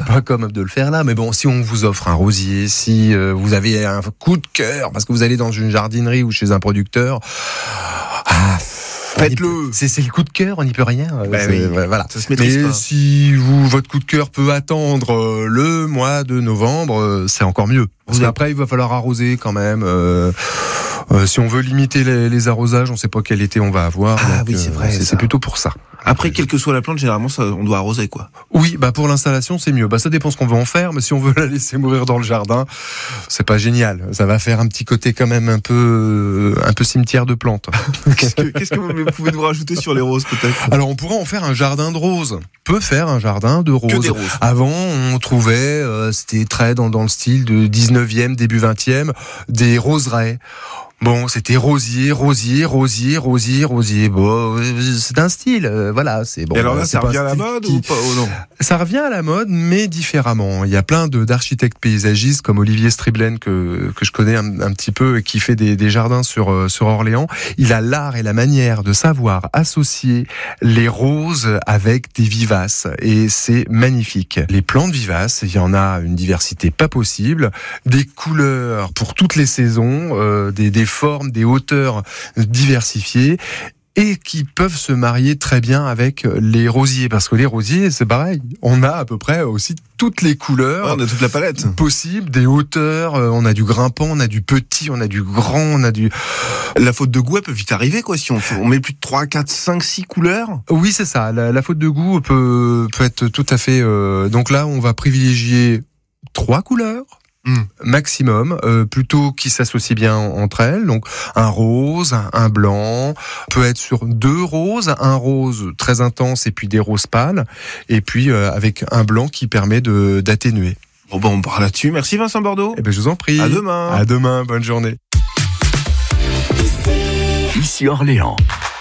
pas comme de le faire là, mais bon, si on vous offre un rosier, si vous avez un coup de cœur parce que vous allez dans une jardinerie ou chez un producteur, faites-le. C'est le coup de cœur, on n'y peut rien. Voilà. Ça se maîtrise pas. Si votre coup de cœur peut attendre le mois de novembre, c'est encore mieux. Parce qu'après, il va falloir arroser quand même. Si on veut limiter les arrosages, on ne sait pas quel été on va avoir. Donc, oui, c'est vrai. C'est plutôt pour ça. Après, quelle que soit la plante, généralement, on doit arroser, quoi. Oui, pour l'installation, c'est mieux. Ça dépend ce qu'on veut en faire, mais si on veut la laisser mourir dans le jardin, c'est pas génial. Ça va faire un petit côté quand même un peu cimetière de plantes. Qu'est-ce que vous pouvez nous rajouter sur les roses, peut-être? Alors, on pourrait en faire un jardin de roses. On peut faire un jardin de roses. Que des roses. Avant, on trouvait, c'était très dans le style de 19e, début 20e, des roseraies. Bon, c'était rosier. Bon, c'est un style, voilà. C'est bon. Et alors là, ça revient à la mode ou pas? Non. Ça revient à la mode, mais différemment. Il y a plein d'architectes paysagistes comme Olivier Striblen que je connais un petit peu et qui fait des jardins sur Orléans. Il a l'art et la manière de savoir associer les roses avec des vivaces et c'est magnifique. Les plantes vivaces, il y en a une diversité pas possible, des couleurs pour toutes les saisons, des formes, des hauteurs diversifiées et qui peuvent se marier très bien avec les rosiers, parce que les rosiers, c'est pareil, on a à peu près aussi toutes les couleurs, on a toute la palette possible, des hauteurs, on a du grimpant, on a du petit, on a du grand, on a du... La faute de goût, elle peut vite arriver, quoi, si on met plus de 3, 4, 5, 6 couleurs. Oui, c'est ça, la faute de goût peut être tout à fait... Donc là, on va privilégier 3 couleurs, maximum, plutôt qui s'associent bien entre elles. Donc un rose, un blanc, peut être sur 2 roses, un rose très intense et puis des roses pâles, et puis avec un blanc qui permet d'atténuer. Bon, on part là-dessus. Merci Vincent Bordeaux. Eh ben, je vous en prie. À demain. À demain, bonne journée. Ici Orléans.